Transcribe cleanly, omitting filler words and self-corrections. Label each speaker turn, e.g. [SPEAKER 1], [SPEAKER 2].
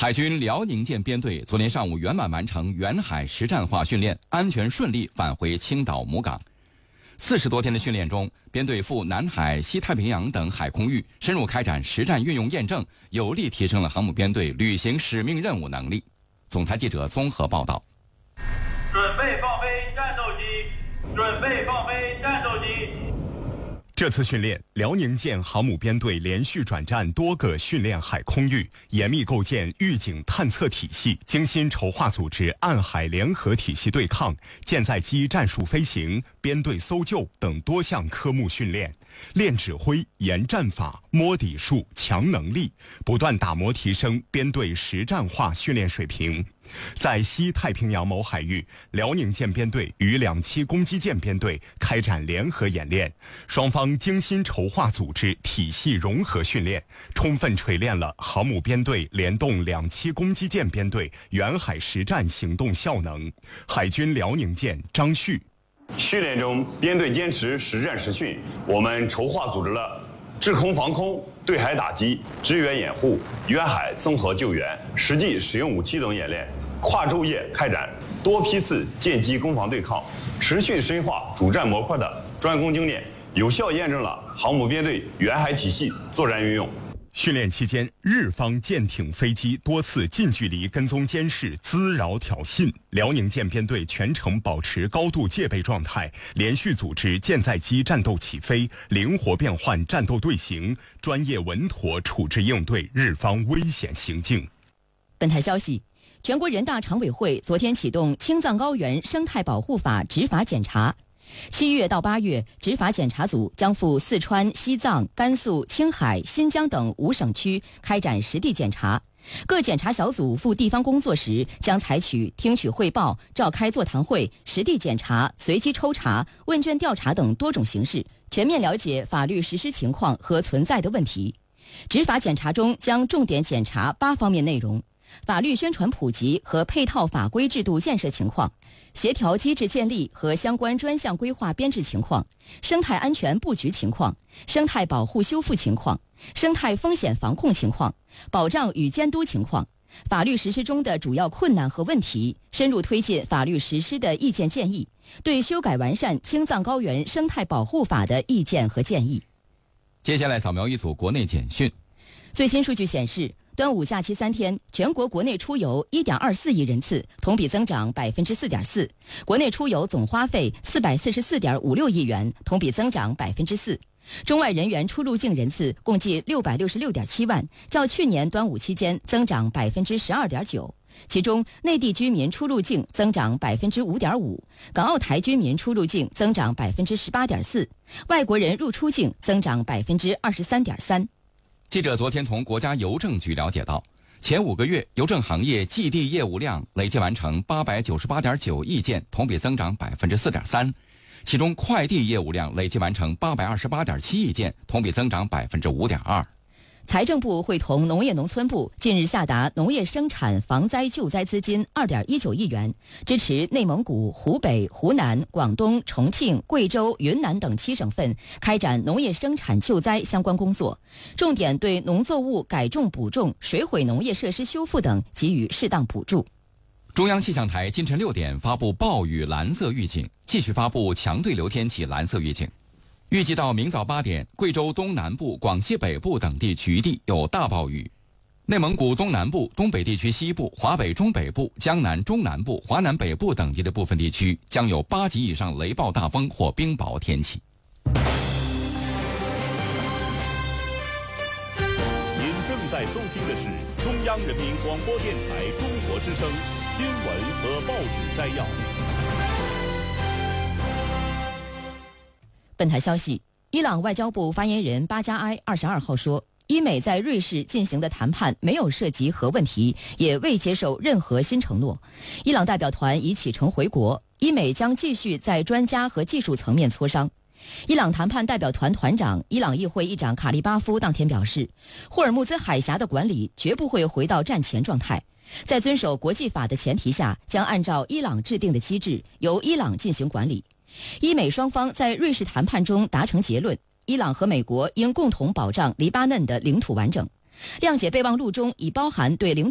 [SPEAKER 1] 海军辽宁舰编队昨天上午圆满完成远海实战化训练，安全顺利返回青岛母港。40多天的训练中，编队赴南海、西太平洋等海空域深入开展实战运用验证，有力提升了航母编队履行使命任务能力。总台记者综合报道。
[SPEAKER 2] 准备放飞战斗机，准备放飞战斗机。
[SPEAKER 3] 这次训练，辽宁舰航母编队连续转战多个训练海空域，严密构建预警探测体系，精心筹划组织岸海联合体系对抗、舰载机战术飞行、编队搜救等多项科目训练，练指挥、研战法、摸底数、强能力，不断打磨提升编队实战化训练水平。在西太平洋某海域，辽宁舰编队与2栖攻击舰编队开展联合演练，双方精心筹划组织体系融合训练，充分锤炼了航母编队联动2栖攻击舰编队远海实战行动效能。海军辽宁舰张旭：
[SPEAKER 4] 训练中，编队坚持实战实训，我们筹划组织了制空防空、对海打击、支援掩护、远海综合救援、实际使用武器等演练，跨昼夜开展多批次舰机攻防对抗，持续深化主战模块的专攻精练，有效验证了航母编队远海体系作战运用。
[SPEAKER 3] 训练期间，日方舰艇、飞机多次近距离跟踪监视、滋扰挑衅，辽宁舰编队全程保持高度戒备状态，连续组织舰载机战斗起飞，灵活变换战斗队形，专业稳妥处置应对日方危险行径。
[SPEAKER 5] 本台消息，全国人大常委会昨天启动青藏高原生态保护法执法检查。7月到8月，执法检查组将赴四川、西藏、甘肃、青海、新疆等5省区开展实地检查。各检查小组赴地方工作时，将采取听取汇报、召开座谈会、实地检查、随机抽查、问卷调查等多种形式，全面了解法律实施情况和存在的问题。执法检查中将重点检查8方面内容：法律宣传普及和配套法规制度建设情况，协调机制建立和相关专项规划编制情况，生态安全布局情况，生态保护修复情况，生态风险防控情况，保障与监督情况，法律实施中的主要困难和问题，深入推进法律实施的意见建议，对修改完善青藏高原生态保护法的意见和建议。
[SPEAKER 1] 接下来扫描一组国内简讯。
[SPEAKER 5] 最新数据显示，端午假期3天，全国国内出游1.24亿人次，同比增长4.4%，国内出游总花费444.56亿元，同比增长4%。中外人员出入境人次共计666.7万，较去年端午期间增长12.9%。其中，内地居民出入境增长5.5%，港澳台居民出入境增长18.4%，外国人入出境增长23.3%。
[SPEAKER 1] 记者昨天从国家邮政局了解到，前5个月邮政行业寄递业务量累计完成898.9亿件，同比增长4.3%。其中快递业务量累计完成828.7亿件，同比增长5.2%。
[SPEAKER 5] 财政部会同农业农村部近日下达农业生产防灾救灾资金2.19亿元，支持内蒙古、湖北、湖南、广东、重庆、贵州、云南等7省份开展农业生产救灾相关工作，重点对农作物改种补种、水毁农业设施修复等给予适当补助。
[SPEAKER 1] 中央气象台今晨6点发布暴雨蓝色预警，继续发布强对流天气蓝色预警。预计到明早8点，贵州东南部、广西北部等地局地有大暴雨，内蒙古东南部、东北地区西部、华北中北部、江南中南部、华南北部等地的部分地区将有8级以上雷暴大风或冰雹天气。
[SPEAKER 6] 您正在收听的是中央人民广播电台中国之声新闻和报纸摘要。
[SPEAKER 5] 本台消息，伊朗外交部发言人巴加埃22号说，伊美在瑞士进行的谈判没有涉及核问题，也未接受任何新承诺。伊朗代表团已启程回国，伊美将继续在专家和技术层面磋商。伊朗谈判代表团团长、伊朗议会议长卡利巴夫当天表示，霍尔木兹海峡的管理绝不会回到战前状态，在遵守国际法的前提下，将按照伊朗制定的机制，由伊朗进行管理。伊美双方在瑞士谈判中达成结论，伊朗和美国应共同保障黎巴嫩的领土完整。谅解备忘录中已包含对领